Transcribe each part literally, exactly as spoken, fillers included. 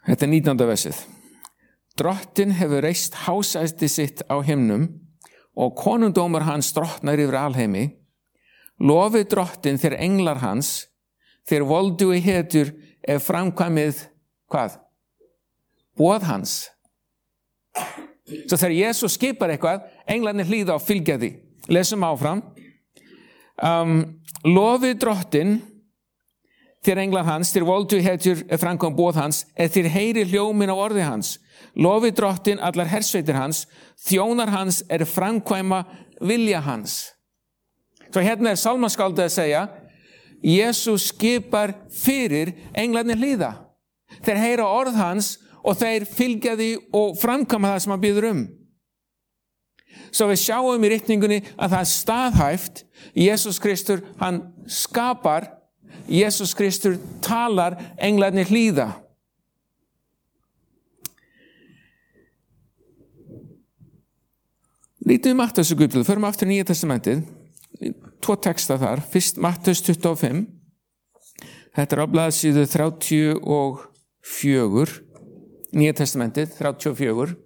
Þetta er nítjánda versið. Drottin hefur reist hásæti sitt á himnum og konungdómur hans drottnar yfir alheimi. Lofið drottin þeir englar hans, þeir voldugi hetjur ef framkvæmið, hvað? Boð hans. Svo þegar Jesús skipar eitthvað, englarnir hlýða og fylgja því. Lesum áfram. Um, lofið drottin þeir englar hans, þeir voldugi hetjur ef framkvæmið boð hans, ef þeir heyri hljómin á orði hans. Lofið drottin allar hersveitir hans, þjónar hans er framkvæma vilja hans. Svo hérna er sálmaskáldið að segja, Jesús skipar fyrir englarnir hlýða. Þeir heyra orð hans og þeir fylgja því og framkvæma það sem hann býður um. Svo við sjáum í ritningunni að það er staðhæft. Jesús Kristur, hann skapar, Jesús Kristur talar, englarnir hlýða. Lítum við Mattheus og Guðbjörn, förum aftur í Nýja testamentið, tvo texta þar, fyrst Mattheus tuttugu og fimm, þetta er á blaðsíðu þrjátíu og fjögur, Nýja testamentið, þrjátíu og fjögur,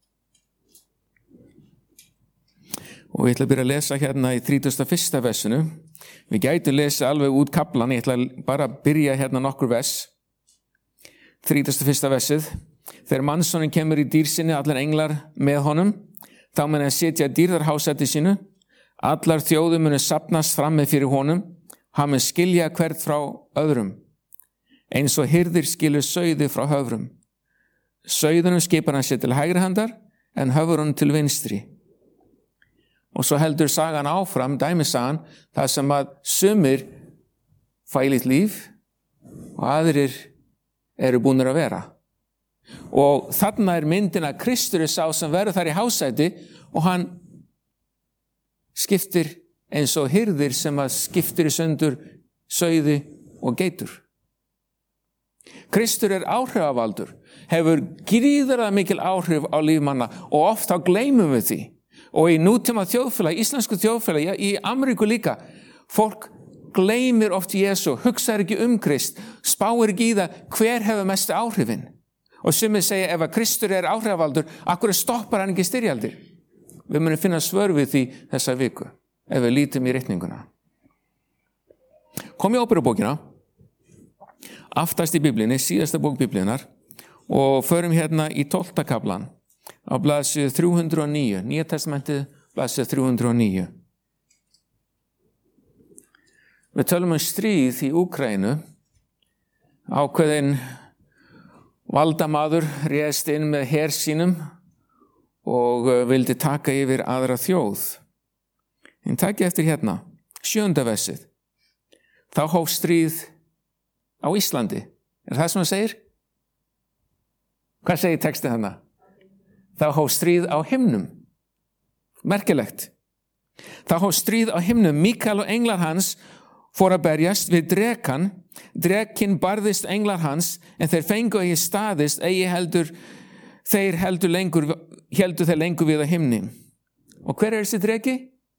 og ég ætla að byrja að lesa hérna í þrítugasta og fyrsta versinu, við gætum lesa alveg út kaflan, ég ætla bara að byrja hérna nokkur vers, þrítugasta og fyrsta versið, þegar mannssonin kemur í dýr sinni, allir englar með honum, þá mun hann setja dýrðarhásæti sínu, allar þjóðir munu safnast frammi fyrir honum, hann mun skilja hvert frá öðrum, eins og hirðir skilur sauði frá höfrum. Sauðunum skipar hann sér til hægri handar, en höfrunum til vinstri. Og svo heldur sagan áfram, dæmisagan, það sem að sumir fá eilíft líf og aðrir eru búnir að vera. Og þarna er myndin að Kristur er sá sem verður þar í hásæti og hann skiptir eins og hirðir sem að skiptir í sundur sauði og geitur. Kristur er áhrifavaldur, hefur gríðarlega mikil áhrif á líf manna og oft þá gleymum við því. Og í nútíma þjóðfélagi, íslensku þjóðfélagi, í Ameríku líka, fólk gleymir oft Jesú, hugsaður ekki um Krist, spáir ekki í það hver hefur mestu áhrifin. Og sumir segja ef að Kristur er áhrifavaldur, akkur stoppar hann ekki styrjaldir. Við munum finna svör við því þessa viku, ef við lítum í ritninguna. Kom í Óperubókina, aftast í Biblíunni, síðasta bók Biblíunar, og förum hérna í tólfta kaflan, á blaðsíðu þrjú hundruð og níu, Nýja testamentið, blaðsíðu þrjú hundruð og níu. Við tölum um stríð í Úkraínu, ákveðin valdamaður réðst inn með her sínum og vildi taka yfir aðra þjóð. En taki eftir hérna, sjöunda versið. Þá hóf stríð á Íslandi. Er það sem hann segir? Hvað segir textið hana? Þá hóf stríð á himnum. Merkilegt. Þá hóf stríð á himnum. Mikael og englar hans fór að berjast við drekan. Drekinn barðist englar hans, en þeir fengu eigi staðist, eigi heldur, þeir heldur lengur, heldur þeir lengur við á himni. Og hver er þessi dreki?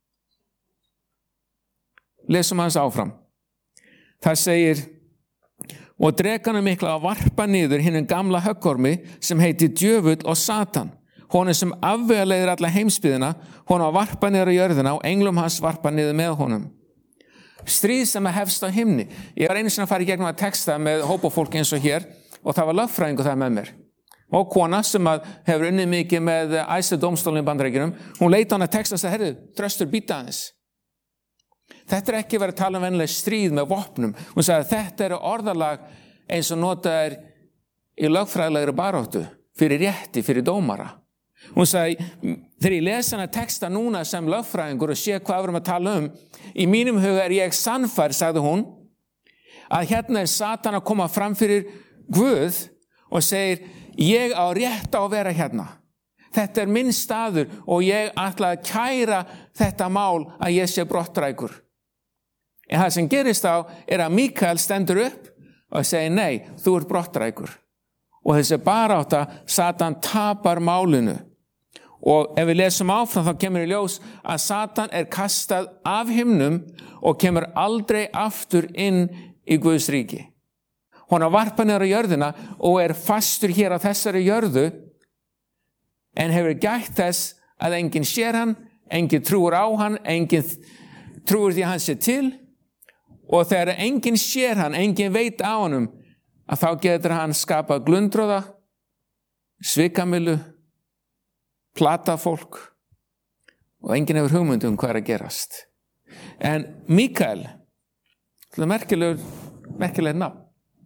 Lesum hans áfram. Það segir, og drekanum mikla að varpa niður hinnum gamla höggormi sem heiti djöfull og Satan, honum sem afvegaleiðir alla heimsbyðina, honum að varpa niður á jörðina og englum hans varpa niður með honum. Stríð sem að hefst á himni. Ég var einu sinni að fara í gegnum að texta með hópafólk eins og hér og það var lögfræðingur það með mér. Og kona sem að hefur unnið mikið með æðstu dómstólinn í Bandaríkjunum, hún leit á hann að texta og sagði, herru, Þröstur, býta aðeins. Þetta er ekki verið að tala um venjuleg stríð með vopnum. Hún sagði, þetta eru orðalag eins og notað er í lögfræðilegri baráttu, fyrir rétti, fyrir dómara. Hún sagði, þegar ég lesa hana texta núna sem lögfræðingur og sé hvað við erum að tala um, í mínum huga er ég sannfærð, sagði hún, að hérna er Satan að koma fram fyrir Guð og segir, ég á rétt á að vera hérna. Þetta er minn staður og ég ætla að kæra þetta mál að ég sé brottrækur. En það sem gerist á er að Mikael stendur upp og segir, nei, þú ert brottrækur. Og þessi barátta, Satan tapar málinu. Og ef við lesum áfram þá kemur í ljós að Satan er kastað af himnum og kemur aldrei aftur inn í Guðs ríki. Hún er varpað niður á jörðina og er fastur hér á þessari jörðu en hefur gætt þess að enginn sér hann, enginn trúir á hann, enginn trúir því að hann sé til og þegar enginn sér hann, enginn veit á honum að þá getur hann skapað glundroða, svikamilu, plata fólk og enginn hefur hugmynd um hvað er að gerast. En Mikael, það er merkilegur, merkilegur nafn.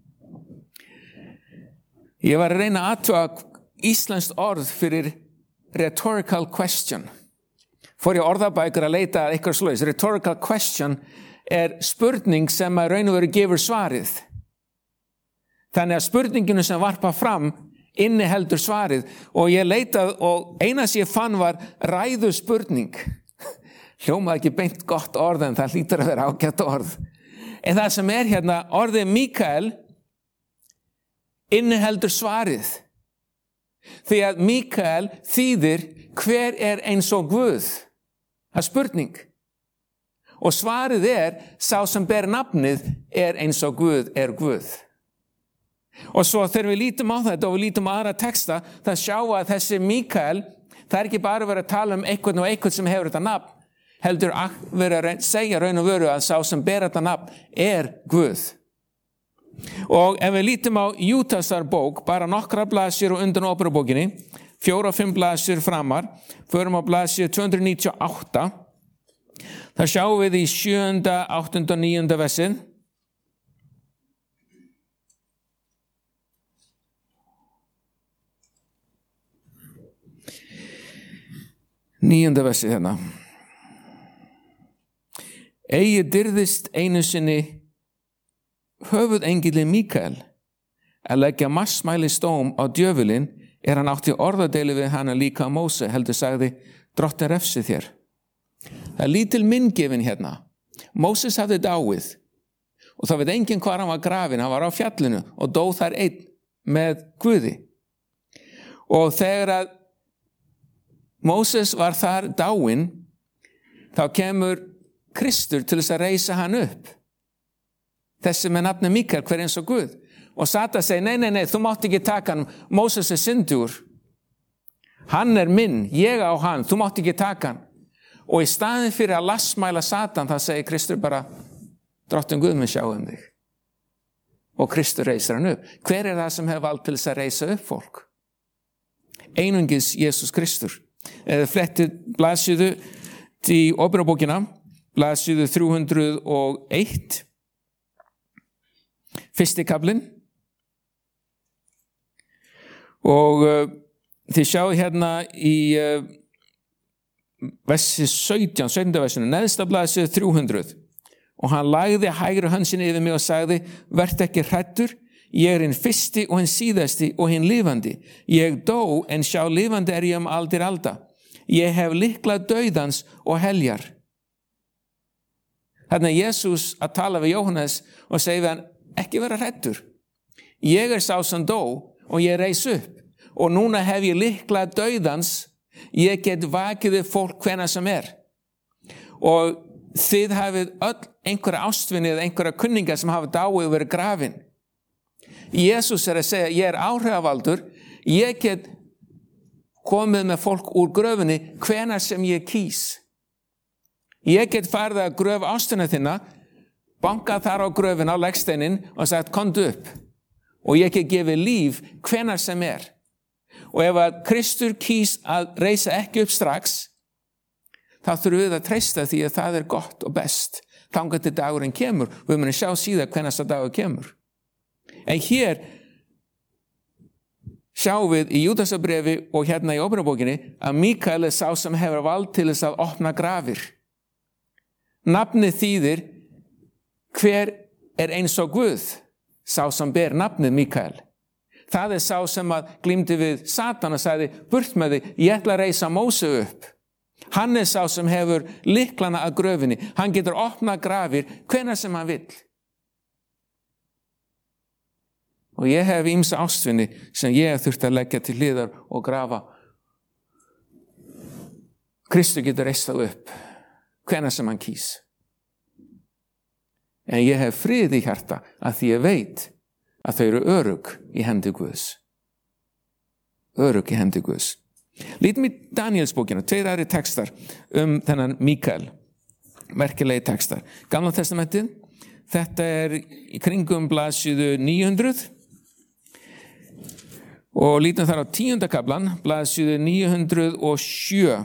Ég var að reyna að athuga íslenskt orð fyrir rhetorical question. Fór ég orðabækur að leita að eitthvað svoleiðis. Rhetorical question er spurning sem að raun og veru gefur svarið. Þannig að spurninginu sem varpa fram inniheldur svarið og ég leitað og eina sem ég fann var ræðu spurning. Hljómaði ekki beint gott orð en það hlýtur að vera ágætt orð. En það sem er hérna, orðið Mikael inniheldur svarið. Því að Mikael þýðir hver er eins og Guð. Það er spurning. Og svarið er, sá sem ber nafnið er eins og Guð er Guð. Og svo þegar við lítum á þetta og við lítum á aðra texta, það sjá að þessi Mikael, það er ekki bara verið að tala um einhvern og einhvern sem hefur þetta nafn, heldur að vera að segja raun og veru að sá sem ber þetta nafn er Guð. Og ef við lítum á Júdasar bók, bara nokkra blaðsíður og undan Óperubókinni, fjóra og fimm blaðsíður framar, förum á blaðsíðu tvö hundruð níutíu og átta, það sjáum við í sjöunda, áttunda og níunda versið. Níunda versið hérna. Eigi dyrðist einu sinni höfuðengilinn Mikael að leggja massmæli stóm á djöfulinn er hann átti orðadeili við hana líka á Móse, heldur sagði, Drottinn refsi þér. Það er lítil minngefin hérna. Móses hafði dáið og það veit enginn hvar hann var grafinn, hann var á fjallinu og dó þar einn með Guði. Og þegar að Móses var þar dáinn, þá kemur Kristur til þess að reisa hann upp. Þessi með nafni Mikael, hver eins og Guð. Og Satan segi, nei, nei, nei, þú mátt ekki taka hann, Móses er syndur. Hann er minn, ég á hann, þú mátt ekki taka hann. Og í staðin fyrir að lasmæla Satan, það segir Kristur bara, Drottinn Guð mun sjá um þig. Og Kristur reisir hann upp. Hver er það sem hefur vald til þess að reisa upp fólk? Einungis Jesús Kristur. Eða flettið blaðsíðu í Óperubókina, blaðsíðu þrjú hundruð og eitt, fyrsti kaflinn. Og uh, þið sjáu hérna í uh, versi sautján, sautjánda versinu, neðsta blaðsíðu þrjú hundruð. Og hann lagði hægri hönd sinni yfir mig og sagði, vertu ekki hræddur, ég er hinn fyrsti og hinn síðasti og hinn lifandi. Ég dó, en sjá lifandi er ég um aldir alda. Ég hef lyklað dauðans og heljar. Þarna er Jesús að tala við Jóhannes og segja við hann, ekki vera hræddur. Ég er sá sem dó og ég reis upp. Og núna hef ég lyklað dauðans, ég get vakið fólk hvenær sem er. Og þið hafið öll einhverja ástvinni eða einhverja kunninga sem hafa dáið og verið grafin. Jesús er að segja, ég er áhrifavaldur, ég get komið með fólk úr gröfinni hvenær sem ég kýs. Ég get farið að gröf ástina þinna, bankað þar á gröfina á leggsteinin og sagt, komdu upp. Og ég get gefið líf hvenær sem er. Og ef að Kristur kýs að reisa ekki upp strax, þá þurfum við að treysta því að það er gott og best. Þangað til dagurinn kemur. Við munum sjá síðan hvenær það dagur kemur. En hér sjáum við í Júdasarbrefi og hérna í Óperubókinni að Mikael er sá sem hefur vald til þess að opna grafir. Nafnið þýðir hver er eins og Guð, sá sem ber nafnið Mikael. Það er sá sem að glímdi við Satan og sagði, burt með þig, ég ætla að reisa Móse upp. Hann er sá sem hefur lyklana að gröfinni. Hann getur opnað grafir hvenær sem hann vill. Og ég hef ýmsa ástvinni sem ég hef þurft að leggja til hliðar og grafa. Kristur getur reist það upp hvenær sem hann kýs. En ég hef frið í hjarta að því ég veit að þau eru örugg í hendi Guðs. Örugg í hendi Guðs. Lítum í Danielsbókina, tveir aðri textar um þennan Mikael. Merkilegi textar. Gamla testamentið, þetta er í kringum blaðsíðu níu hundruð og lítum þar á tíunda kaflan, blaðsíðu níu hundruð og sjö.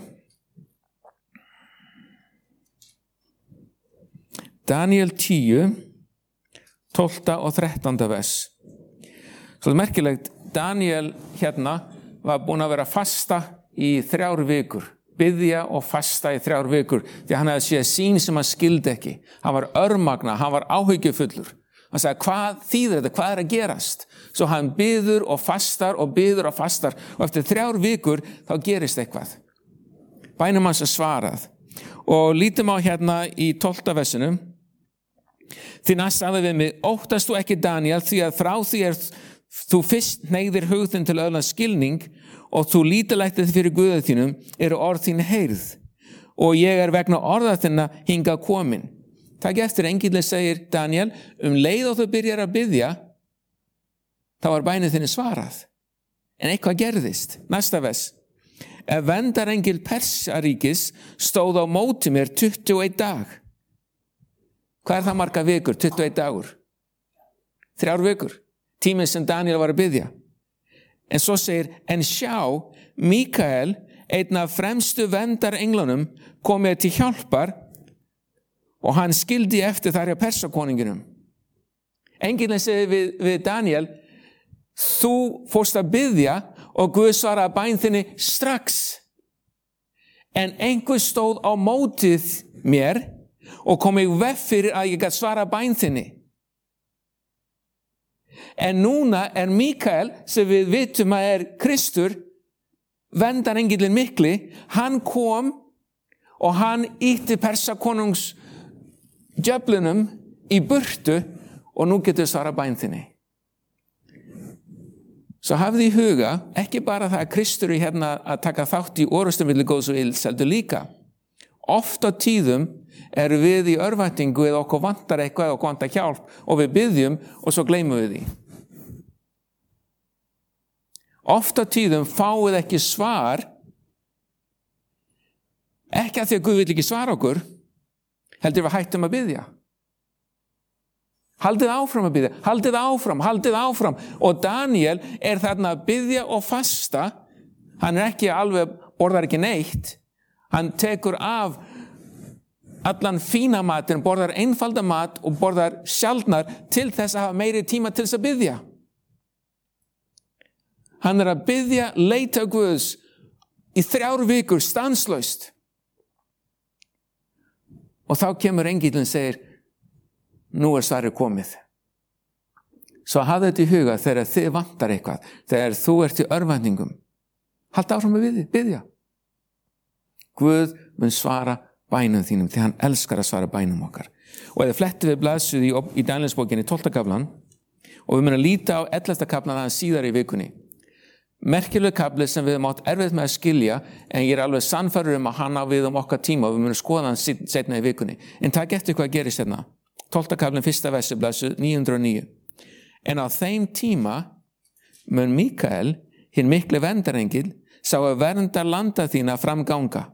Daniel tíu, tólfta og þrettánda vers. Svo merkilegt, Daniel hérna var búinn að vera fasta í þrjár vikur, biðja og fasta í þrjár vikur, því hann hefði séð sín sem hann skildi ekki. Hann var örmagna, hann var áhyggjufullur. Hann sagði, hvað þýðir þetta, hvað er að gerast? Svo hann biður og fastar og biður og fastar og eftir þrjár vikur þá gerist eitthvað. Bænum hans er svarað. Og lítum á hérna í tólfta versinum. Því næst sagði við mig, óttast þú ekki Daniel, því að frá því er þú fyrst hneigðir hugðin til öðlan skilning og þú lítilættið fyrir Guði þínum eru orð þín heyrð og ég er vegna orða þinna hingað komin. Takk eftir, engill segir Daniel, um leið og þú byrjar að biðja, þá var bænið þinni svarað. En eitthvað gerðist. Næsta vers. Ef verndarengill Persaríkis stóð á móti mér tuttugu og einn dag. Hvað er það marga vikur? tuttugu og einn dagur. Þrjár vikur. Tíminn sem Daniel var að biðja. En svo segir, en sjá, Mikael, einn af fremstu verndarenglunum, kom mér til hjálpar og hann skildi eftir þar hjá Persakonunginum. Engillinn segir við, við Daniel, þú fórst að biðja og Guð svaraði bæn þinni strax. En einhver stóð á mótið mér og kom í veg fyrir að ég gat svara bæn þinni. En núna er Mikael, sem við vitum að er Kristur, verndarengillinn mikli, hann kom og hann ýtti Persakonungs djöflunum í burtu og nú getur svara bæn þinni. Svo hafði í huga, ekki bara það að Kristur er hérna að taka þátt í orrustum milli góðs og ills, heldur líka. Oft á tíðum eru við í örvæntingu eða okkur vantar eitthvað eða okkur vantar hjálp og við biðjum og svo gleymum við því. Oft á tíðum fáið ekki svar, ekki að því að Guð vill ekki svara okkur, heldur við hættum að biðja. Haldið áfram að biðja, haldið áfram, haldið áfram. Og Daniel er þarna að biðja og fasta, hann er ekki alveg, borðar ekki neitt, hann tekur af allan fína matinn, borðar einfalda mat og borðar sjaldnar til þess að hafa meiri tíma til þess að biðja. Hann er að biðja, leita Guðs í þrjár vikur stanslaust. Og þá kemur engillinn og segir, nú er svarið komið. Svo hafðu þetta í huga þegar þið vantar eitthvað, þegar þú ert í örvæntingum. Haltu áfram að biðja. Guð mun svara bænum þínum, því hann elskar að svara bænum okkar. Og eða flettum við blaðsíðu í, í Danielsbókinni tólfta kaflan og við munum að líta á ellefta kaflan aðeins síðar í vikunni. Merkileg kafli sem við mátt erfitt með að skilja, en ég er alveg sannfærður um að hann á við um okkar tíma og við munum skoða hann seinna í vikunni. En takk eftir hvað gerist hérna. tólfta kaflinn fyrsta versi, blaðsíðu níu hundruð og níu. En á þeim tíma mun Mikael, hinn mikli verndarengill, sá að vernda landa þína framganga.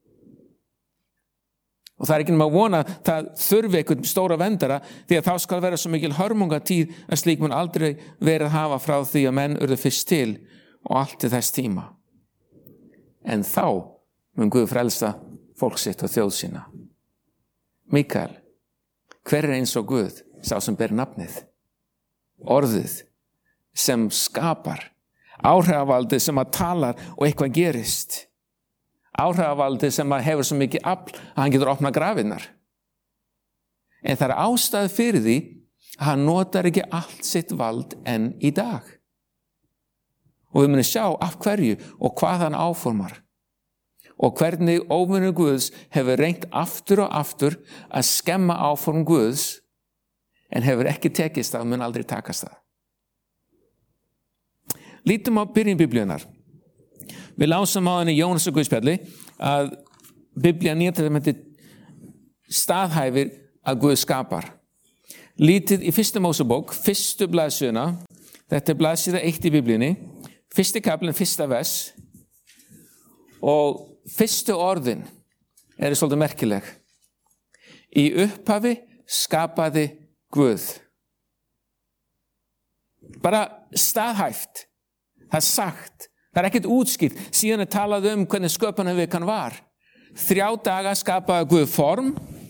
Og það er ekki nema að vona það þurfi einhvern stóra verndara, því að þá skal vera svo mikil hörmungatíð að slík mun aldrei verið að hafa frá því að menn urðu fyrst til og allt til þess tíma. En þá mun Guð frelsa fólk sitt og þjóð sína. Mikael, hver er eins og Guð, sá sem ber nafnið? Orðið sem skapar, áhrifavaldið sem að talar og eitthvað gerist. Áhrifavaldið sem að hefur svo mikið afl að hann getur opnað grafinnar. En það er ástæð fyrir því að hann notar ekki allt sitt vald enn í dag. Og við munum sjá af hverju og hvað hann áformar. Og hvernig óvinur Guðs hefur reynt aftur og aftur að skemma áform Guðs, en hefur ekki tekist það og mun aldrei takast það. Lítum á byrjun Biblíunnar. Við lásum á henni Jónas og Guðspjalli að Biblía Nýja testamenti staðhæfir að Guð skapar. lítið í fyrstu Mósebók, fyrstu blaðsíðuna, þetta er blaðsíða eitt í Biblíunni, fyrsti kaflinn, fyrsta vers, og fyrstu orðin eru svolítið merkileg. Í upphafi skapaði Guð. Bara staðhæft, það er sagt, það er ekkert útskýrt, síðan er talað um hvernig sköpunarvikan var. Þrjá daga skapaði Guð form,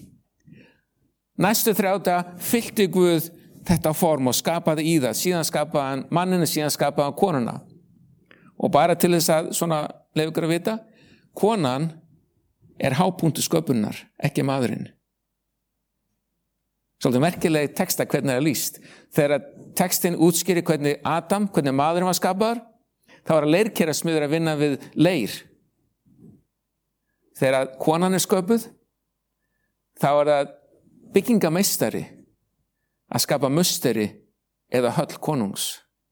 næstu þrjá daga fyllti Guð þetta form og skapaði í það, síðan skapaði hann manninu, síðan skapaði hann konuna. Og bara til þess að svona leyfa ykkur að vita, konan er hápunktur sköpunar, ekki maðurinn. Svolítið merkileg texta hvernig það er lýst. Þegar textin útskýrir hvernig Adam, hvernig maðurinn var skapaður, þá var að leirkerasmiður að vinna við leir. Þegar konan er sköpuð, þá er það byggingameistari að skapa musteri eða höll konungs.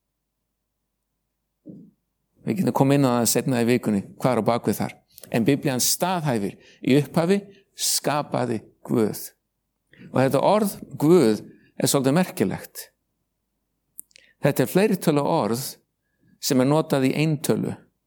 Við getum komið inn á það seinna í vikunni, hvað er á bakvið þar. En Biblían staðhæfir, í upphafi skapaði Guð. Og þetta orð Guð er svolítið merkilegt. Þetta er fleirtölu orð sem er notað í eintölu.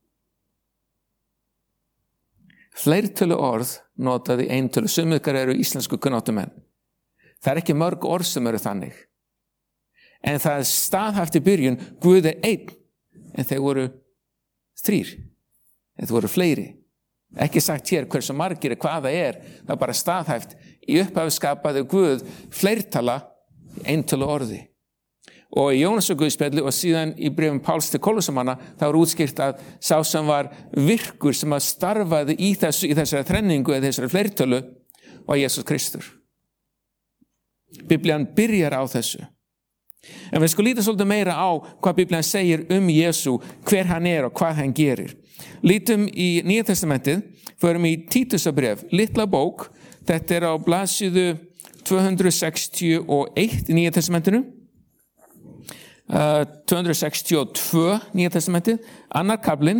Fleirtölu orð notað í eintölu. Sumir ykkar eru íslensku kunnáttumenn. Það er ekki mörg orð sem eru þannig. En það er staðhæft í byrjun, Guð er einn, en þeir voru þrír. Þeir voru fleiri. Ekki sagt hér hversu margir er hvað það er, það er bara staðhæft. Í upphafi skapaði Guð fleirtala eintölu orði. Og í Jónasarguðspjalli og síðan í bréfum Páls til Kólossamanna þá er útskýrt að sá sem var virkur sem að starfaði í, þessu, í þessari þrenningu eða þessari fleirtölu var Jesús Kristur. Biblían byrjar á þessu. En við skulum líta svolítið meira á hvað Biblían segir um Jesú, hver hann er og hvað hann gerir. Lítum í Nýja testamentið, förum í Títusarbréf, litla bók. Þetta er á blaðsíðu tvö hundruð sextíu og eitt í Nýja testamentinu, uh, tvö hundruð sextíu og tvö Nýja testamentið, annar kaflinn,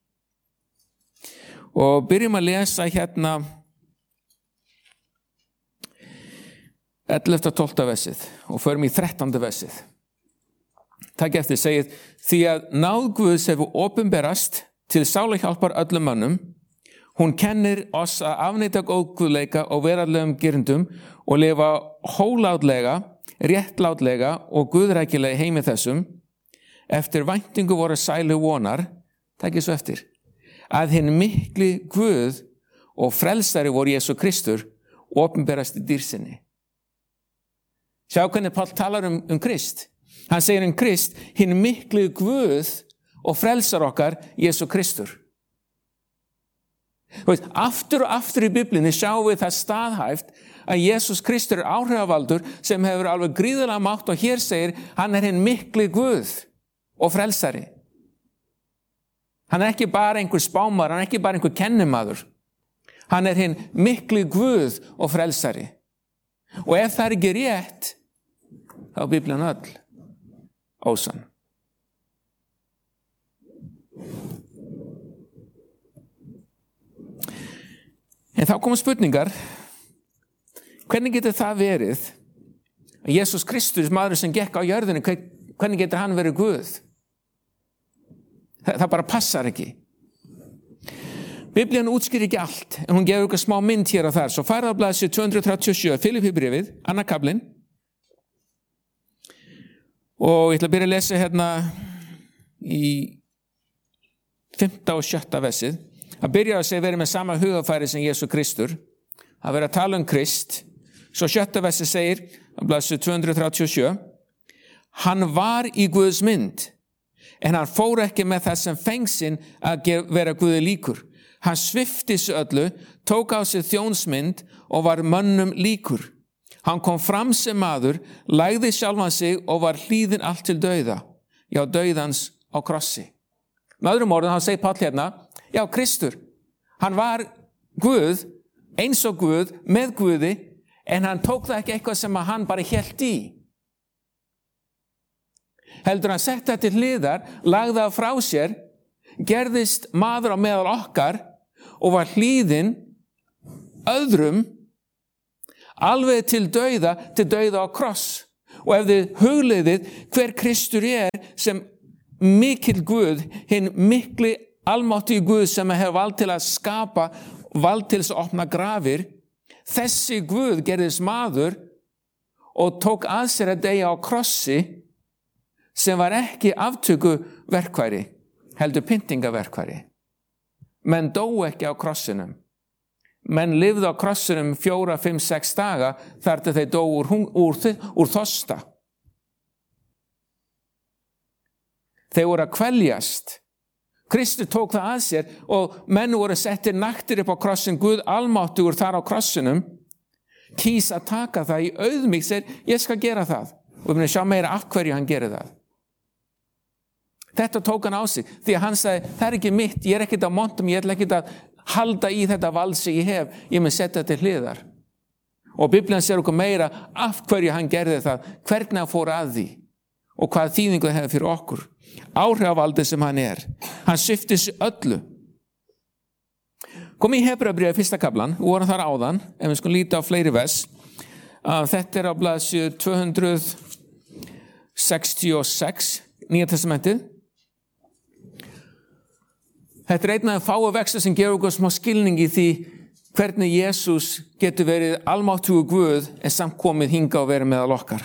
og byrjum að lesa hérna ellefta og tólfta versið og förum í þrettánda versið. Takk eftir, segið, því að náð Guðs hefur opinberast til sálahjálpar öllum mönnum. Hún kennir oss að afneita góðguðleika og veraldlegum girndum og lifa hólátlega, réttlátlega og guðrækilega heimi þessum, eftir væntingu voru sælu vonar, takk ég svo eftir, að hinn mikli Guð og frelsari voru Jesú Kristur opinberast í dýrsinni. Sjá hvernig Páll talar um, um Krist. Hann segir um Krist, hinn mikli Guð og frelsar okkar Jesú Kristur. Veist, aftur og aftur í Biblíunni sjáum við það staðhæft að Jesús Kristur er áhrifavaldur sem hefur alveg gríðarlega mátt og hér segir hann er hinn mikli Guð og frelsari. Hann er ekki bara einhver spámar, hann er ekki bara einhver kennimaður. Hann er hinn mikli Guð og frelsari. Og ef það er ekki rétt, þá er Biblían öll ósann. En þá koma spurningar, hvernig getur það verið að Jesús Kristus, maður sem gekk á jörðinu, hvernig getur hann verið Guð? Það, það bara passar ekki. Biblían útskýrir ekki allt, en hún gefur okkur smá mynd hér og þar. Svo farið á blaðsíðu tvö hundruð þrjátíu og sjö, Filippíbréfið, annar kaflinn. Og ég ætla að byrja að lesa hérna í fimmta og sjötta versið. Að byrja að segja verið með sama hugafæri sem Jesú Kristur, að vera að tala um Krist. Svo sjötta versi segir, á blaðsíðu tvö hundruð þrjátíu og sjö, hann var í Guðs mynd, en hann fór ekki með þessum fengsinn að vera Guði líkur. Hann svipti sig öllu, tók á sig þjónsmynd og var mönnum líkur. Hann kom fram sem maður, lagði sjálfan sig og var hlýðinn allt til dauða, já dauðans á krossi. Með öðrum orðum, hann segir Páll hérna, já, Kristur, hann var Guð, eins og Guð, með Guði, en hann tók það ekki eitthvað sem hann bara hélt í. Heldur hann sett það til hliðar, lagði það frá sér, gerðist maður á meðal okkar og var hlýðinn öðrum alveg til dauða, til dauða á kross. Og ef þið hugleiðið hver Kristur er sem mikill Guð, hinn mikli almáttigi Guð sem hefur vald til að skapa, vald til að opna grafir, þessi Guð gerðist maður og tók að sér að deyja á krossi sem var ekki aftöku verkværi, heldur pyntingaverkværi. Menn dóu ekki á krossinum. Menn lifðu á krossinum fjóra, fimm, sex daga þar til þeir dóu úr, úr, úr þorsta. Þeir voru að kveljast. Kristur tók það að sér og menn voru settir naktir upp á krossin. Guð almáttugur þar á krossinum kýs að taka það í auðmýkt, segir, ég skal gera það. Og við munum sjá meira af hverju hann gerir það. Þetta tók hann á sig, því að hann sagði, það er ekki mitt, ég er ekkert á montum, ég ætla ekkert að halda í þetta vald sem ég hef, ég mun setja þetta til hliðar. Og Biblían sér okkur meira af hverju hann gerði það, hvernig hann fór að því og hvað þýðingu það hefði fyrir okkur. Áhrifavaldið sem hann er, hann svipti sig öllu. Kom í Hebreabréfið fyrsta kaflan, við vorum þar áðan, ef við skulum líta á fleiri vers. Þetta er á blaðsíðu tvö hundruð sextíu og sex, Nýja testamentið. Þetta er einn af fáu vextir sem gefur okkur smá skilning í því hvernig Jesús getur verið almáttugur Guð en samt komið hinga og verið meðal okkar.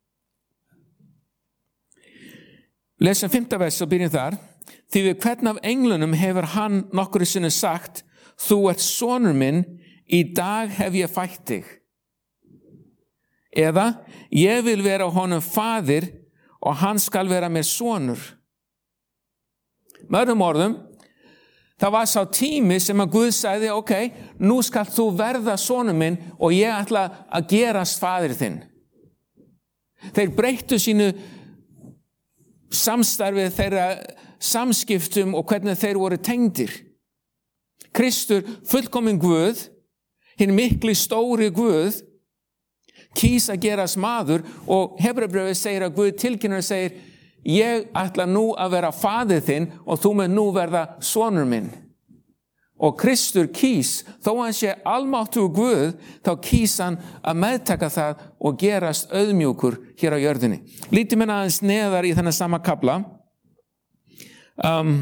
Lesum fimmta vers og byrjum þar. Því við hvern af englunum hefur hann nokkru sinni sagt, þú ert sonur minn, í dag hef ég fætt þig. Eða, ég vil vera honum faðir og hann skal vera mér sonur. Með öðrum orðum, það var sá tími sem að Guð sagði, ok, nú skal þú verða sonur minn og ég ætla að gerast faðir þinn. Þeir breyttu sínu samstarfið, þeirra samskiptum og hvernig þeir voru tengdir. Kristur, fullkominn Guð, hinn mikli stóri Guð, kýs að gerast maður og Hebreabréfið segir að Guð tilkynnir og segir, ég ætla nú að vera faðir þinn og þú mun nú verða sonur minn. Og Kristur kýs, þó hann sé almáttugur Guð, þá kýs hann að meðtaka það og gerast auðmjúkur hér á jörðinni. Lítum við aðeins neðar í þennan sama kafla. Um,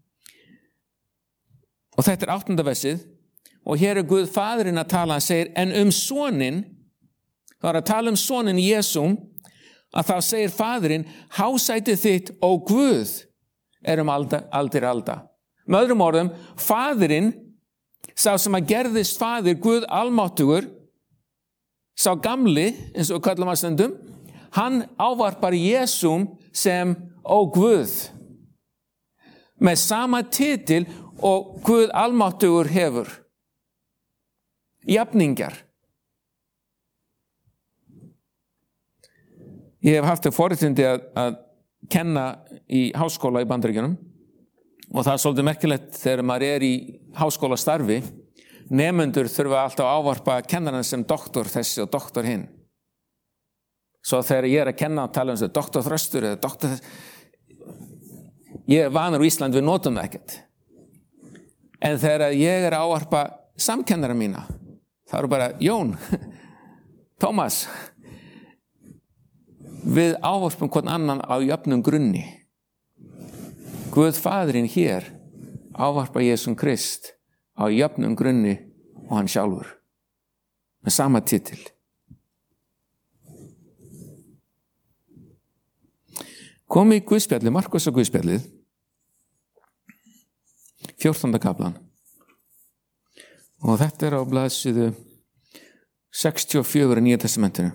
og þetta er áttunda versið. Og hér er Guð faðirinn að tala, hann segir, en um soninn, þá er að tala um soninn Jesúm, að þá segir faðirinn, hásætið þitt, ó Guð, er um alda, aldir alda. Með öðrum orðum, faðirinn, sá sem að gerðist faðir, Guð almáttugur, sá gamli, eins og kallum að stundum, hann ávarpar Jesúm sem ó Guð. Með sama titil og Guð almáttugur hefur. Jafningjar. Ég hef haft það forréttindi að, að kenna í háskóla í Bandaríkjunum og það er svolítið merkilegt þegar maður er í háskólastarfi. Nemendur þurfa alltaf að ávarpa kennarann sem doktor þessi og doktor hinn. Svo þegar ég er að kenna að tala um þessi doktor Þröstur eða doktor þessi, ég er vanur í Ísland, við notum það ekkert. En þegar ég er að ávarpa samkennara mína, það eru bara Jón, Tómas, við ávarpum hvern annan á jöfnum grunni. Guð faðirinn hér ávarpa Jesúm Krist á jöfnum grunni og hann sjálfur. Með sama titil. Komi í Guðspjallið, Markus og Guðspjallið, fjórtánda kaflan. Og þetta er á blaðsíðu sextíu og fjögur í Nýja testamentinu.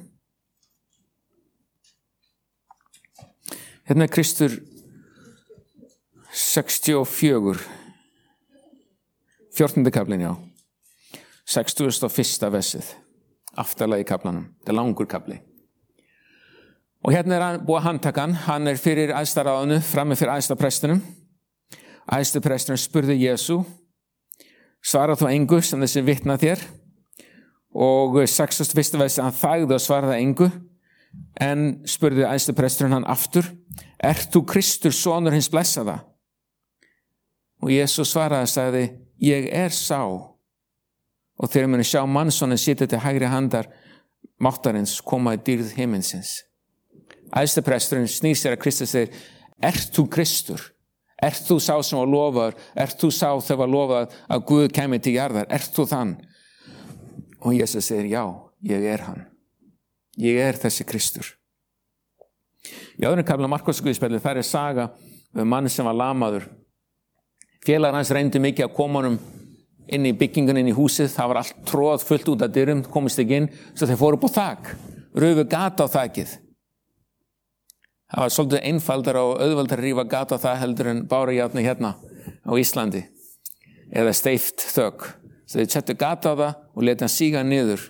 Hérna er Kristur sextíu og fjögur, fjórtándi kaflinn, já, sextugasta og fyrsta versið, aftarlega í kaflanum, þetta er langur kafli. Og hérna er hann búið að handtaka hann, hann er fyrir æðstaráðinu, frammi fyrir æðstaprestinum. Æðstaprestinum spurði Jesú, svarað þú engu sem þessi vitna þér, og sextugasta og fyrsta versið, hann þagði og svaraði engu, en spurði æðstapresturinn hann aftur, ert þú Kristur, sonur hins blessaða? Og Jesús svaraði og sagði, ég er sá, og þegar muni sjá mannssonin sitja til hægri handar máttarins koma í dýrð himinsins. Æðstipresturinn snýr sér að Kristus og segir, ert þú Kristur? Ert þú sá sem var lofaður? Ert þú sá þegar var lofað að Guð kæmi til jarðar? Ert þú þann? Og Jesus segir, já, ég er hann. Ég er þessi Kristur. Í öðrum kafla Markúsarguðspjallið, þar er saga um mann sem var lamaður. Félagar hans reyndi mikið að koma honum inn í byggingun, inn í húsið. Það var allt tróð fullt út af dyrum, komist ekki inn, svo þeir fóru upp á þak, rufu gat á þakið. Það var svolítið einfaldar og auðveldar að rífa gat á það heldur en bárujárni hérna á Íslandi, eða steypt þök. Svo þeir settu gat á það og leta hann síga niður.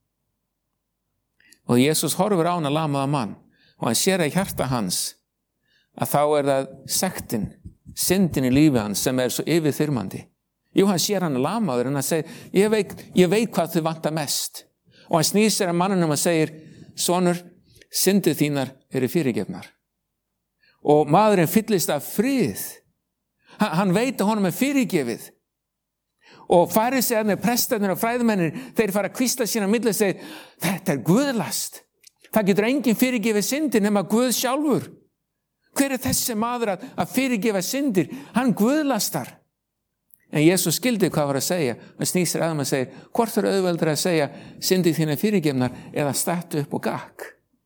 Og Jesus horfir á hann að lamaða mann og hann sér að hjarta hans að þá er það sektin, syndin í lífi hans sem er svo yfirþyrmandi. Jú, hann sér hann lamaður en hann segir, ég veit, ég veit hvað þið vantar mest. Og hann snýr sér að mannunum og segir, sonur, syndið þínar eru fyrirgefnar. Og maðurinn fyllist af frið. Hann, hann veit að honum er fyrirgefið. Og farisearnir, prestarnir og fræðimennir, þeir fara að hvísla sína á milli og segir, þetta er guðlast. Það getur enginn fyrirgefið syndir nema Guð sjálfur. Hver er þessi maður að, að fyrirgefa syndir? Hann guðlastar. En Jesus skildi hvað var að segja. Hann snýr sér að þeim og segir, hvort er auðveldur að segja syndir þínar fyrirgefnar eða stattu upp og gakk?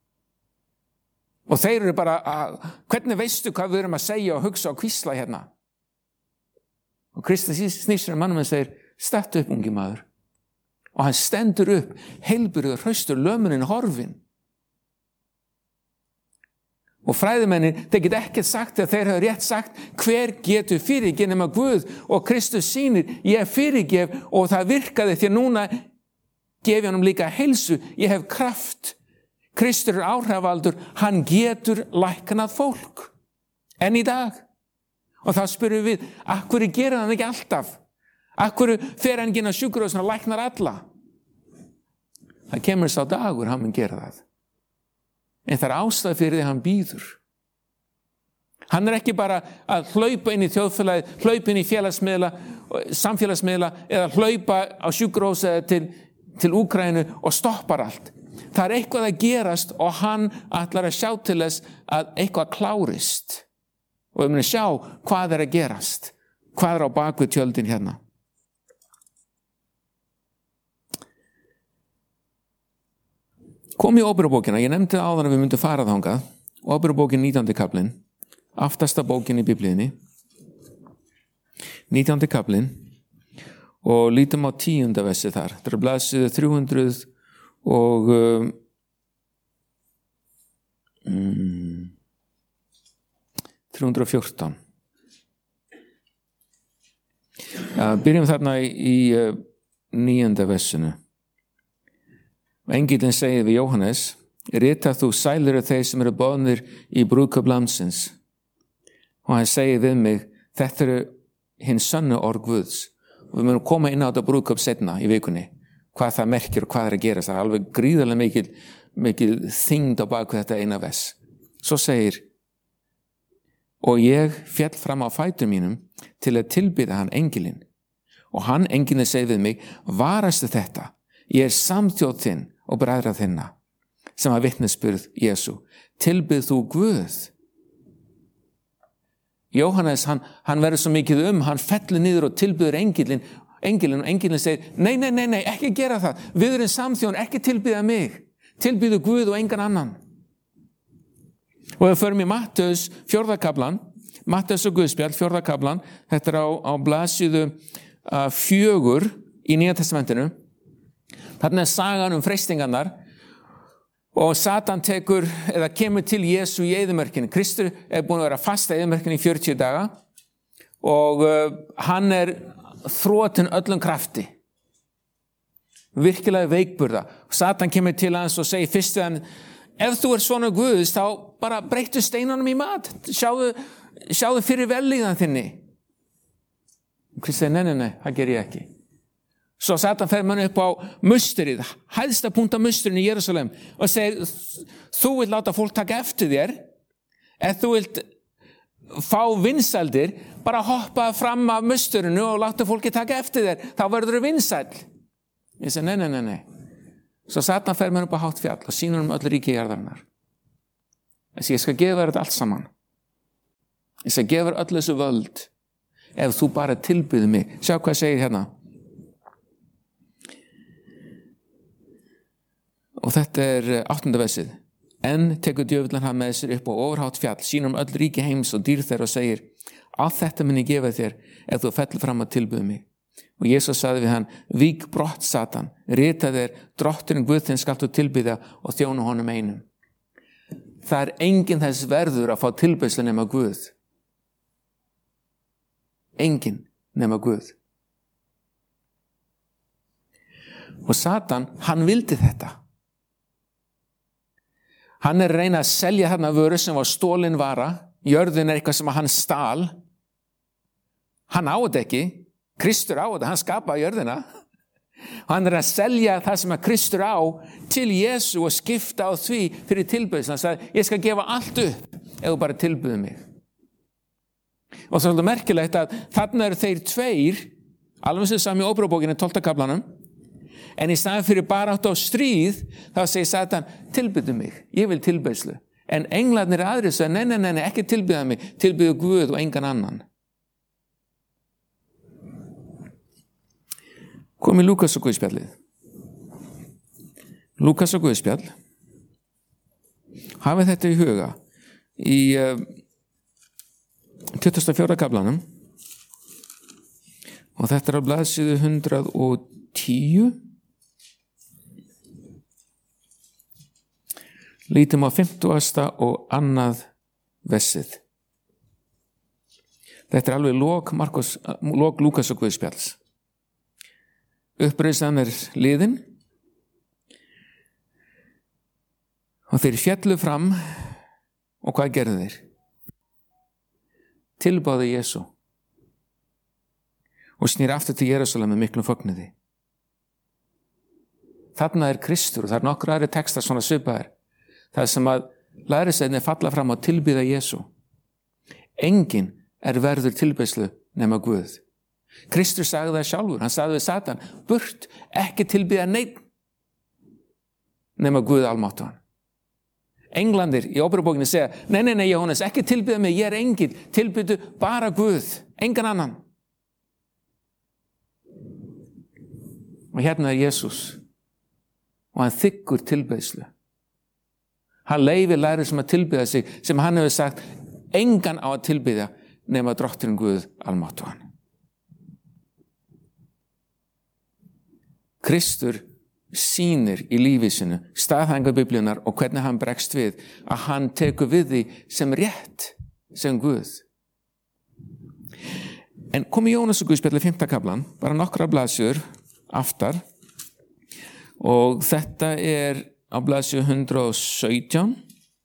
Og þeir eru bara, að, hvernig veistu hvað við erum að segja og hugsa og hvísla hérna? Og Kristus snýr sér að mannum og segir, stattu upp ungi maður. Og hann stendur upp, heilburður, hraustur, lömunin, horfin. Og fræðimennir, þeir get ekkert sagt þegar þeir hafa rétt sagt, hver getur fyrirgefið nema Guð? Og Kristus sýnir, ég fyrirgef og það virkaði því að núna gefi honum líka heilsu, ég hef kraft. Kristur er áhrifavaldur, hann getur læknað fólk. En í dag. Og þá spyrum við, akkur gerir hann ekki alltaf? Akkur fer hann ekki inn á sjúkrahúsinu og læknar alla? Það kemur sá dagur, hann mun gera það. En það er ástæða fyrir því hann býður. Hann er ekki bara að hlaupa inn í þjóðfélagið, hlaupa inn í félagsmiðla, samfélagsmiðla eða hlaupa á sjúkrahúsið til, til Úkraínu og stoppar allt. Það er eitthvað að gerast og hann ætlar að sjá til þess að eitthvað klárist. Og við munum sjá hvað er að gerast. Hvað er á bakvið tjöldin hérna. Kom í Óperubókina, ég nefndi áðan að við myndum fara þangað. Óperubókin nítjándi kaflinn, aftasta bókin í Biblíunni. nítjándi kaflinn og lítum á tíunda versi þar. Það er blaðsíðu þrjú hundruð og um, þrjú hundruð og fjórtán. Ja, byrjum þarna í, í uh, níunda versinu. Engillinn segir við Jóhannes, rita þú sælir af þeir sem eru boðnir í brúðkaup landsins. Og hann segir við mig, þetta eru hinn sönnu orð Guðs. Og við munum koma inn á þetta brúðkaup seinna í vikunni. Hvað það merkir og hvað er að gera. Það er alveg gríðarlega mikil, mikil þyngd á baku þetta eina vers. Svo segir, og ég fjall fram á fætur mínum til að tilbyða hann engilinn. Og hann engilinn segir við mig, varastu þetta, ég er samþjóð þinn og bræðra þinna, sem að vitnesburð Jesú. Tilbyð þú Guð. Jóhannes, hann, hann verður svo mikið um, hann fellir niður og tilbyður engilinn, engilinn og engilinn segir, nei, nei, nei, nei, ekki gera það. Við erum samþjóðan, ekki tilbyða mig. Tilbyðu Guð og engan annan. Og við förum í Matteus fjórða kaflan, Matteus og Guðspjall fjórða kaflan, þetta er á, á blaðsíðu uh, fjögur í Nýja testamentinu. Þarna er sagan um freistingarnar og Satan tekur eða kemur til Jesú í eyðimörkinni. Kristur er búin að vera fast í eyðimörkinni í fjörutíu daga og uh, hann er þrotinn öllum krafti. Virkilega veikburða. Satan kemur til hans og segir fyrst við hann, ef þú er svona Guðs, þá bara breyttu steinunum í mat. Sjáðu, sjáðu fyrir vellíðan þinni. Kristur segir, nei, nei, nei, það ger ég ekki. Svo Satan fer mann upp á musterið, hæðsta punkt á musterinn í Jerúsalem og segir, þú vilt láta fólk taka eftir þér, ef þú vilt fá vinsældir, bara hoppa fram af musterinu og láta fólki taka eftir þér, þá verður þú vinsæl. Ég segi, nei, nei, nei, nei. Svo Satan fer mann upp á hátt fjall og sýnur um öll ríki jarðarinnar. Þessi, ég skal gefa þér þetta allt saman. Ég skal gefa þér öll þessu völd ef þú bara tilbyður mig. Sjá hvað segir hérna. Og þetta er áttunda versið. En tekur djöfullinn hann með sér upp á ofurhátt fjall, sýnum öll ríki heims og dýr þeirra og segir, allt þetta mun ég gefa þér ef þú fellur fram að tilbyða mig. Og Jesús sagði við hann, vík brott Satan, rita þér, drotturinn Guð þinn skalt þú tilbyða og þjóna honum einum. Það er enginn þess verður að fá tilbeiðslu nema Guð. Enginn nema Guð. Og Satan, hann vildi þetta. Hann er að reyna að selja þarna vöru sem var stólin vara. Jörðin er eitthvað sem hann stal. Hann á þetta ekki. Kristur á þetta, hann skapaði jörðina. Hann er að selja það sem að Kristur á til Jésu og skipta á því fyrir tilbeiðslu. Hann sagði, ég skal gefa allt upp ef þú bara tilbyður mig. Og það er svolítið merkilegt að þarna eru þeir tveir, alveg sem sami í Óperárbókinni tólfta kaflanum, en í staðinn fyrir barátt á stríð, þá segir Satan, tilbyðu mig, ég vil tilbeiðslu. En englarnir aðrir segir, nei, nei, nei, ekki tilbyða mig, tilbyðu Guð og engan annan. Kom í Lúkas og Guðspjallið. Lúkas og Guðspjall. Hafið þetta í huga. Í uh, tuttugasta og fjórða kaflanum, og þetta er á blaðsíðu hundrað og tíu. Lítum á fimmtugasta og annað versið. Þetta er alveg lok, Markos, lok Lúkas og Guðspjalls. Uppreisnan er liðin og þeir fjallu fram og hvað gerðu þeir? Tilbáðu Jesú og snýr aftur til Jerúsalem með miklum fögnuði. Þarna er Kristur og það er nokkur aðri textar svona svipaðir. Það sem að lærisveinarnir falla fram og tilbyða Jesú. Enginn er verður tilbeiðslu nema Guð. Kristur sagði það sjálfur, hann sagði við Satan, burt, ekki tilbyða neinn nema Guð almáttugan. Englandir í Óperárbókinni segja, nei, nei, nei, Jóhannes, ekki tilbyða mig, ég er enginn, tilbyðu bara Guð, engan annan. Og hérna er Jesús og hann þiggur tilbeiðslu. Hann leyfir lærir sem að tilbyða sig, sem hann hefur sagt, engan á að tilbyða nema drotturinn Guð almáttugan. Kristur sýnir í lífi sinu staðhæfingar Biblíunnar og hvernig hann bregst við að hann tekur við því sem rétt sem Guð. En kom í Jónas og Guðspjalli fimmta kaflan, bara nokkra blaðsjur aftar, og þetta er á blaðsíðu hundrað og sautján,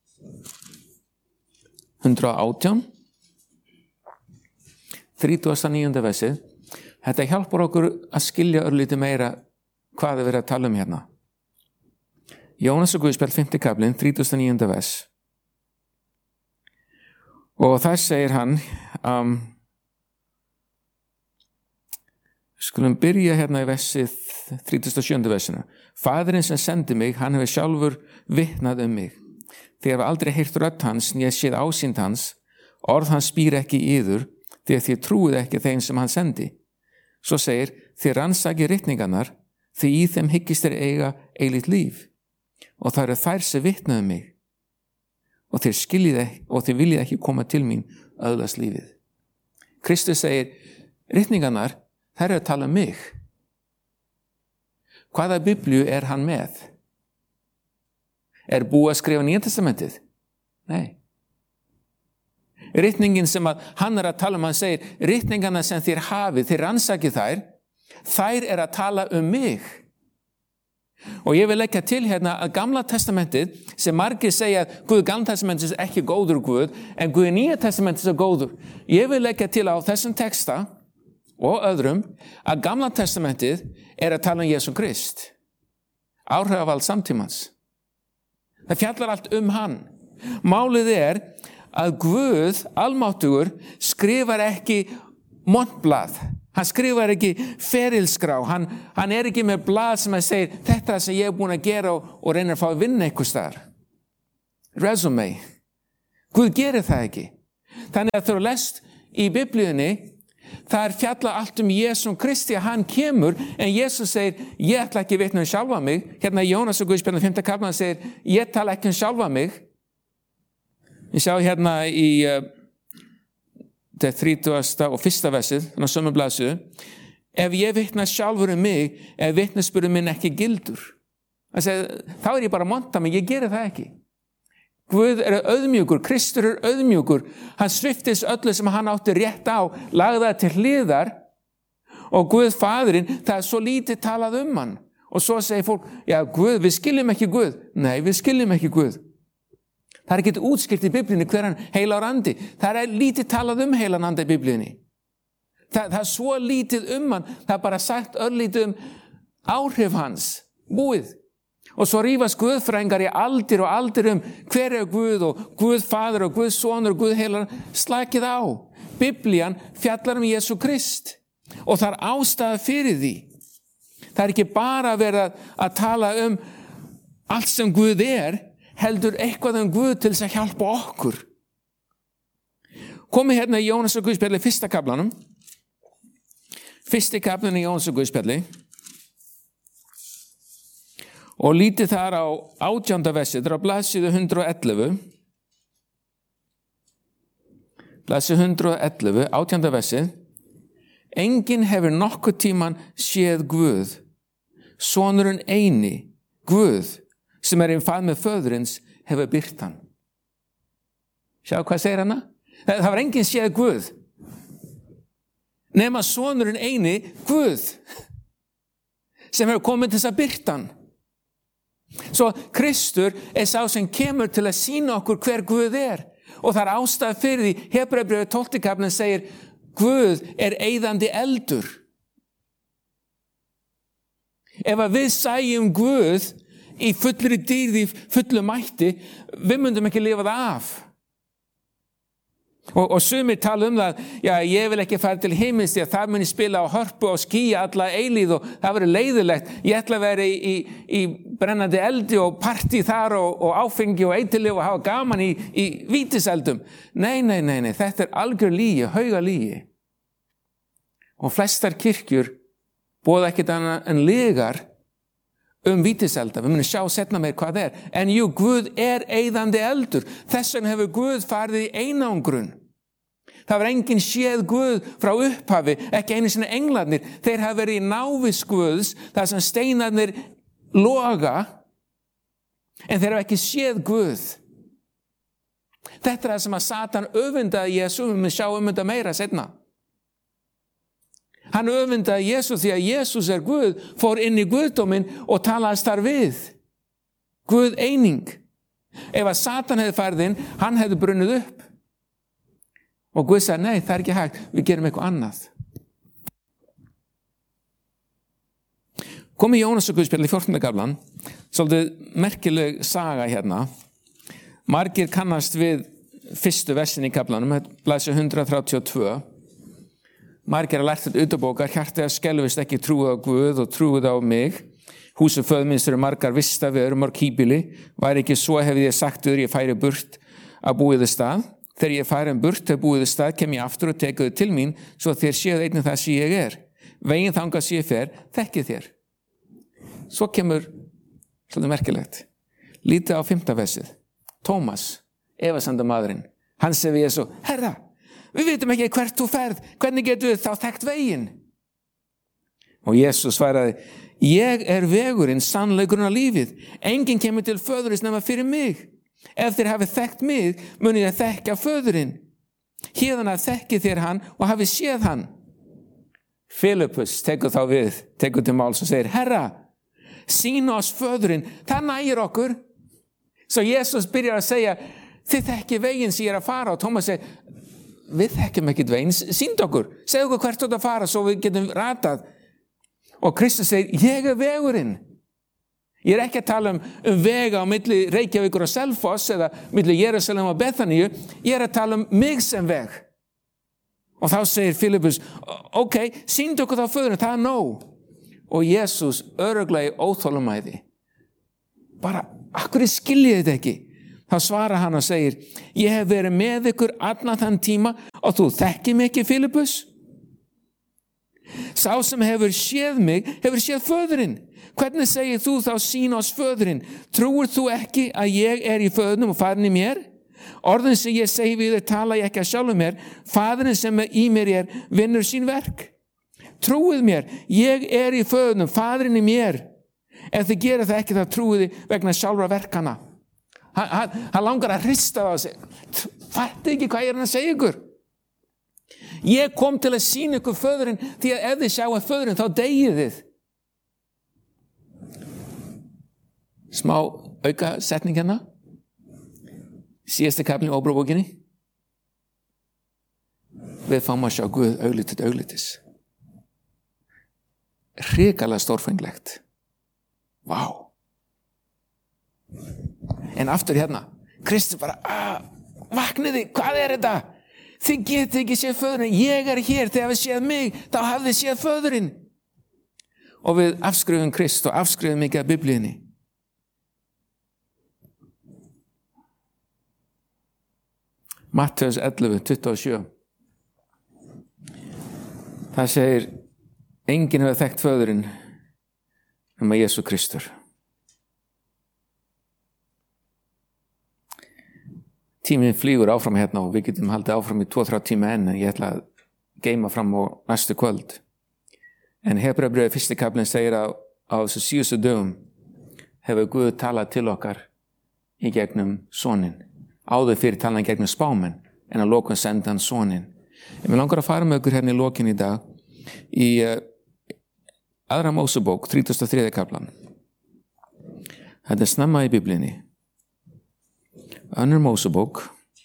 hundrað og átján, þrítugasta og níunda versið. Þetta hjálpar okkur að skilja örlítið meira hvað er verið að tala um hérna. Jónas og Guðspjall, fimmti kaflinn, þrítugasta og níunda vers. Og þar segir hann, um, skulum byrja hérna í versið þrítugasta og sjöunda versinu. Faðirinn sem sendi mig, hann hefur sjálfur vitnað um mig. Þið hafa aldrei heyrt rödd hans, né séð ásýnd hans, orð hans spýr ekki í yður, því að þið trúið ekki þeim sem hann sendi. Svo segir, þið rannsakið ritningarnar, því í þeim hyggist þeir eiga eilíft líf, og það eru þær sem vitnað um mig, og þið skiljið ekki, og þið viljið ekki koma til mín öðlast lífið. Kristus segir, ritningarnar, þær eru að tala um mig. Hvaða Biblíu er hann með? Er búið að skrifa Nýja testamentið? Nei. Ritningin sem að hann er að tala um, hann segir, ritningarna sem þér hafið, þér rannsakið þær, þær er að tala um mig. Og ég vil leggja til hérna að Gamla testamentið, sem margir segja að Guð Gamla testamentið er ekki góður Guð, en Guð Nýja testamentið er góður. Ég vil leggja til á þessum texta og öðrum að Gamla testamentið er að tala um Jesú Krist. Áhrifavald samtímans. Það fjallar allt um hann. Málið er að Guð, almáttugur, skrifar ekki montblað. Hann skrifar ekki ferilskrá. Hann, hann er ekki með blað sem að segja, þetta sem ég er búin að gera og, og reynir að fá að vinna eitthvað staðar. Resume. Guð gerir það ekki. Þannig að þegar þú lest í Biblíunni, það er fjallað allt um Jesú Kristi að hann kemur, en Jesús segir, ég ætla ekki að vitna um sjálfa mig. Hérna í Jónas og Guðspjalli fimmta kafla segir, ég tala ekki um sjálfa mig. Við sjá hérna í uh, þetta þrítugasta og fyrsta versið, þannig að sömu blaðsíðu, ef ég vitna sjálfur um mig, ef vitnisburður minn ekki gildur. Segi, þá er ég bara að monta mig, ég geri það ekki. Guð er auðmjúkur, Kristur er auðmjúkur, hann sviftist öllu sem hann átti rétt á, lagði það til hliðar, og Guð Faðirinn, það er svo lítið talað um hann. Og svo segir fólk, já Guð, við skiljum ekki Guð. Nei, við skiljum ekki Guð. Það er ekki útskýrt í Biblíunni hver hann heilagur andi. Það er lítið talað um heilan anda í Biblíunni. Það, það er svo lítið um hann, það er bara sagt örlítið um áhrif hans, búið. Og svo rífast guðfræðingar í aldir og aldir um hver er Guð og Guð Faðir og Guð Sonur og Guð heilar, slakið á. Biblían fjallar um Jesú Krist og það er ástæða fyrir því. Það er ekki bara verið að tala um allt sem Guð er, heldur eitthvað um Guð til þess að hjálpa okkur. Komið hérna í Jónas og Guðspjalli fyrsta kaflanum. Fyrsti kaflinn í Jónas og Guðspjalli. Og lítið þar á átjánda versið, það er á blaðsíðu hundrað og ellefu. Blaðsíðu hundrað og ellefu, átjánda versið. Enginn hefur nokkuð tíman séð Guð. Sonurinn eini, Guð, sem er í faðmi föðurins, hefur birt hann. Sjá hvað segir hana? Það var enginn séð Guð. Nema sonurinn eini, Guð, sem hefur komið til þess að birta hann. Svo Kristur er sá sem kemur til að sýna okkur hver Guð er. Og það er ástæða fyrir því, Hebreabréfið tólfti kaflinn segir, Guð er eyðandi eldur. Ef að við sæjum Guð í fullri dýrð, í fullu mætti, við myndum ekki lifa það af. Og, og sumir tala um það, já, ég vil ekki fara til himins því að það muni spila á hörpu og skýja alla eilíð og það verður leiðilegt. Ég ætla að vera í, í, í brennandi eldi og partí þar og, og áfengi og eiturlyf og hafa gaman í, í vítiseldum. Nei, nei, nei, nei, þetta er algjör lygi, hauga lygi. Og flestar kirkjur boða ekkert annað en lygar um vítiselda. Við munum sjá setna meir hvað það er. En jú, Guð er eyðandi eldur. Þess vegna hefur Guð farið í einangrun. Það var enginn séð Guð frá upphafi, ekki einu sinni englarnir. Þeir hafa verið í návist Guðs, þar sem steinarnir loga, en þeir hafa ekki séð Guð. Þetta er það sem að Satan öfundaði Jesú, við munum sjá um þetta meira setna. Hann öfundaði Jesú því að Jesús er Guð, fór inn í Guðdóminn og talaði þar við. Guð eining. Ef að Satan hefði farið inn, hann hefði brunnið upp. Og Guð sagði, nei, það er ekki hægt, við gerum eitthvað annað. Kom í Jónas og Guðspjalli í fjórtánda kaflan, svolítið merkileg saga hérna. Margir kannast við fyrstu versin í kaflanum, blaðsíðu hundrað þrjátíu og tvö. Margir að lært þetta utanbókar, hjartað skelfist ekki trúið á Guð og trúið á mig. Húsum föðminns eru margar vista, við erum mörg híbýli. Væri ekki svo hefði ég sagt þér, ég færi burt að búiði stað. Þegar ég færi um burt að búiði stað, kem ég aftur og tekuði til mín, svo þér séu einnig það sem ég er. Veginn þangað sem ég fer, þekkið þér. Svo kemur, svolítið merkilegt, lítið á fimmta versið. Tómas, efasemdamaðurinn, hann segir við Jesú, Herra, við vitum ekki hvert þú ferð, hvernig getum við þá þekkt veginn? Og Jesú svaraði, ég er vegurinn, sannleikurinn á lífið. Enginn kemur til föðurins nema fyrir mig. Ef þér hafið þekkt mig, munið þér þekkja föðurinn. Héðan að þekki þér hann og hafið séð hann. Filippus tekur þá við, tekur til máls og segir, Herra, sýna oss föðurinn, það nægir okkur. Svo Jesus byrjar að segja, þið þekki veginn sem ég er að fara, og Tómas segir, við þekkjum ekkert veginn, sýnd okkur, segð okkur hvert þú ert að fara svo við getum ratað. Og Kristus segir, ég er vegurinn. Ég er ekki að tala um, um vega á milli Reykjavíkur og Selfoss eða milli Jerúsalem og Betaníu, ég er að tala um mig sem veg. Og þá segir Filippus, ok, sýndu okkur þá föðurinn, það er nóg. Og Jesus öruglega í óþolumæði. Bara, akkur skiljið þetta ekki? þá svarar hann og segir, ég hef verið með ykkur allan þann tíma og þú þekkir mig ekki, Filippus? Sá sem hefur séð mig, hefur séð föðurinn. Hvernig segir þú þá sýn oss föðurinn? Trúir þú ekki að ég er í föðurnum og faðirinn í mér? Orðin sem ég segi við þér tala ég ekki að sjálfum mér, faðirinn sem í mér er vinnur sín verk. Trúið mér, ég er í föðurnum, faðirinn í mér. Ef þið gera það ekki, þá trúið þið vegna sjálfra verkana. Hann, hann, hann langar að hrista það á sig. Fattu ekki hvað ég er að segja ykkur? Ég kom til að sýna ykkur föðurinn, því að ef þið sjáum föðurinn, þá deyið þið. Smá auka setning hérna. Síðasti kaflinn í Óbrúbókinni. Við fáum að sjá Guð auglitið auglitis. Hrikalega stórfenglegt. Vá. En aftur hérna, Kristur bara, ah, vakniði, hvað er þetta? Þið getið ekki séð föðurinn, ég er hér, þegar við séð mig, þá hafið þið séð föðurinn. Og við afskrifum Krist og afskrifum mikið af Biblíunni. Mattheus ellefu, tuttugu og sjö. Það segir, enginn hefur þekkt föðurinn um að Jesú Kristur. Tíminn flýgur áfram hérna og við getum haldið áfram í tvo til þrjá tíma enn, en ég ætla að geyma fram á næstu kvöld. En Hebreabréfið fyrsti kaflinn segir að á þessu síðustu dögum hefur Guð talað til okkar í gegnum soninn. Áður fyrir talaði í gegnum spámenn, en að lokum sendi hann soninn. Ég vil langar að fara með ykkur hérna í lokin í dag í uh, aðra Mósebók, þrítugasta og þriðja kaflan. Þetta er snemma í Biblíunni. Önnur Mósebók,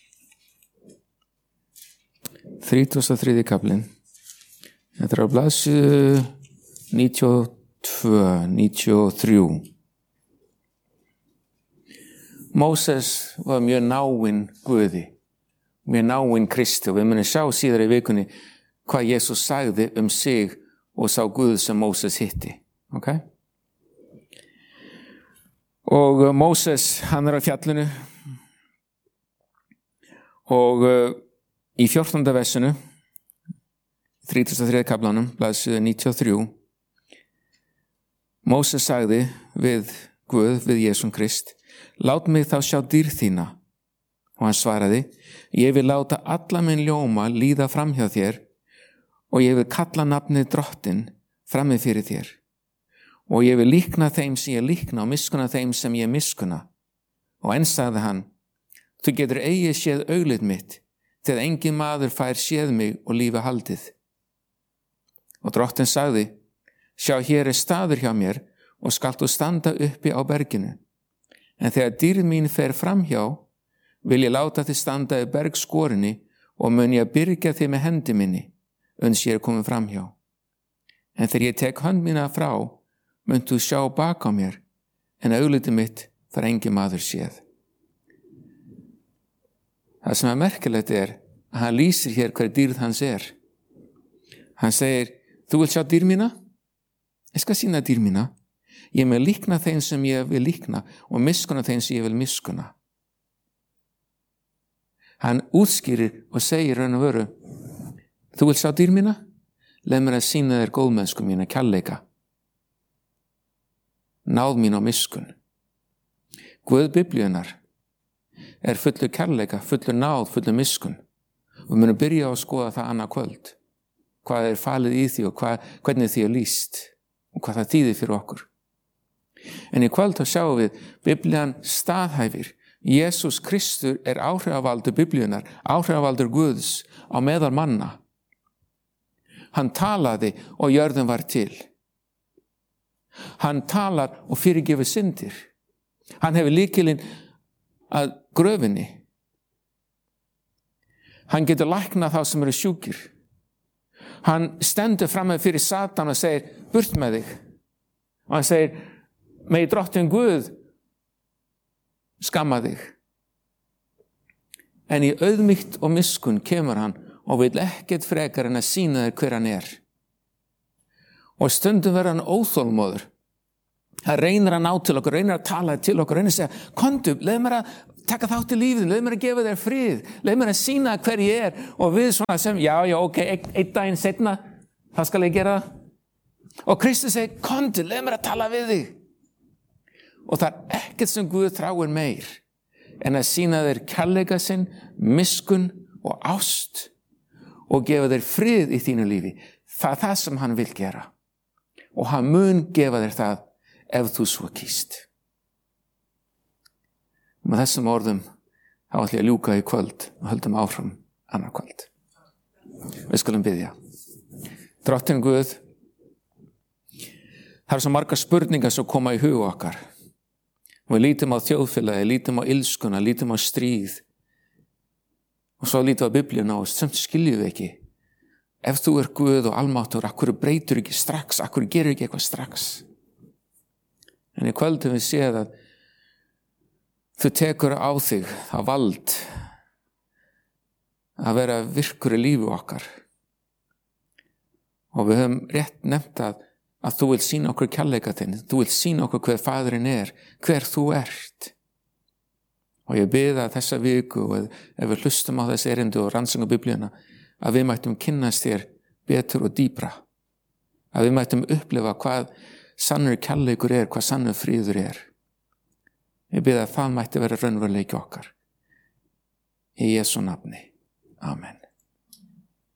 þrítugasta og þriðji kaflinn. Þetta er á blaðsíðu níutíu og tvö, níutíu og þrjú. Móses var mjög náinn Guði, mjög náinn Kristi, og við munum sjá síðar í vikunni hvað Jesús sagði um sig og sá Guð sem Móses hitti. Okay? Og Móses, hann er á fjallinu og uh, í fjórtánda versinu, þrítugasta og þriðja kaflanum, blaðsíðu níutíu og þrjú, Móses sagði við Guð, við Jesúm Krist, lát mig þá sjá dýrð þína. Og hann svaraði, ég vil láta alla minn ljóma líða fram hjá þér og ég vil kalla nafnið Drottinn frammi fyrir þér. Og ég vil líkna þeim sem ég líkna og miskuna þeim sem ég miskuna. Og enn sagði hann, þú getur eigi séð auglið mitt, þegar engin maður fær séð mig og lífi haldið. Og Drottinn sagði, sjá hér er staður hjá mér og skalt þú standa uppi á berginu. En þegar dýrð mín fer framhjá, vil ég láta þið standa í bergskorinni og mun ég að byrgja þið með hendi minni, uns ég er komin framhjá. En þegar ég tek hönd mína frá, mun þú sjá bak á mér, en auglitið mitt fær engin maður séð. Það sem er merkilegt er að hann lýsir hér hver dýrð hans er. Hann segir, þú vilt sjá dýrð mína? Ég skal sýna dýrð mína. Ég vil líkna þeim sem ég vil líkna og miskuna þeim sem ég vil miskuna. Hann útskýrir og segir raun og veru, þú vilt sjá dýrð mína? Leið mér að sýna þér góðmennsku mína, kærleika. Náð mín og miskun. Guð Biblíunnar er fullur kærleika, fullur náð, fullur miskun. Og við munum byrja á að skoða það annað kvöld. Hvað er falið í því og hvað, hvernig því er lýst og hvað það þýðir fyrir okkur. En í kvöld þá sjáum við Biblían staðhæfir. Jesús Kristur er áhrifavaldur Biblíunnar, áhrifavaldur Guðs á meðal manna. Hann talaði og jörðin var til. Hann talar og fyrirgefur syndir. Hann hefur lykilinn að gröfinni. Hann getur læknað þá sem eru sjúkir. Hann stendur fram með fyrir Satan og segir, burt með þig. Og hann segir, megi Drottinn Guð skamma þig. En í auðmýkt og miskun kemur hann og vil ekkert frekar en að sýna þér hver hann er. Og stundum verður hann óþolmóður Það reynir að ná til okkur, reynir að tala til okkur, reynir að segja, komdu, leið mér að taka þátt í lífinu, leið mér að gefa þér frið, leið mér að sýna hver ég er og við svona sem, já, já, ok, einn ein daginn setna, það skal ég gera. Og Kristus segir, komdu, leið mér að tala við þig. Og það er ekkert sem Guð þráir meir en að sýna þér kærleika sinn, miskunn og ást og gefa þér frið í þínu lífi. Það er það sem hann vil gera. Og hann mun gefa þér það ef þú svo kýst. Með þessum orðum þá ætla ég að ljúka í kvöld og höldum áfram annar kvöld. Við skulum biðja. Drottinn Guð, það eru svo margar spurningar sem koma í hug okkar. Við lítum á þjóðfélagi, lítum á illskuna, lítum á stríð og svo lítum á Biblíuna og samt skiljum við ekki. Ef þú er Guð og almáttur, akkur breytur ekki strax, akkur gerir ekki eitthvað strax. En í kvöld höfum við séð að þú tekur á þig það vald að vera virkur í lífi okkar. Og við höfum rétt nefnt að, að þú vilt sýna okkur kærleika þinn, þú vilt sýna okkur hver Faðirinn er, hver þú ert. Og ég bið að þessa viku, og ef við hlustum á þessi erindi og rannsókn á Biblíuna, að við mættum kynnast þér betur og dýpra. Að við mættum upplifa hvað sannur kærleikur er, hvað sannur fríður er. Ég bið að það mætti vera raunveruleiki okkar. Í Jesú nafni. Amen.